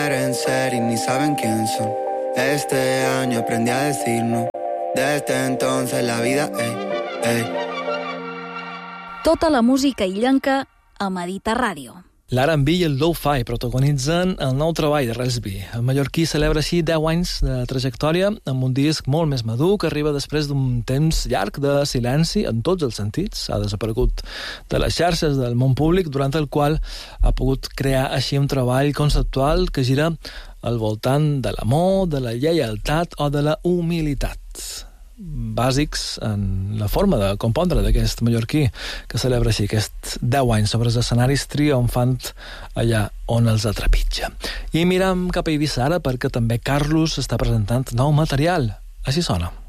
en serio y ni saben quién son. Este año aprendí a decir no. Desde entonces la vida, Tota la música illenca a Mediterràdio. L'R&B i el lo-fi protagonitzen el nou treball de Relsby. El mallorquí celebra així 10 anys de trajectòria amb un disc molt més madur que arriba després d'un temps llarg de silenci en tots els sentits. Ha desaparegut de les xarxes del món públic, durant el qual ha pogut crear així un treball conceptual que gira al voltant de l'amor, de la lleialtat o de la humilitat. Bàsics en la forma de compondre d'aquest mallorquí que celebra així aquests 10 anys sobre els escenaris triomfant allà on els atrepitja. I miram cap a Eivissa ara perquè també Carlos està presentant nou material. Així sona.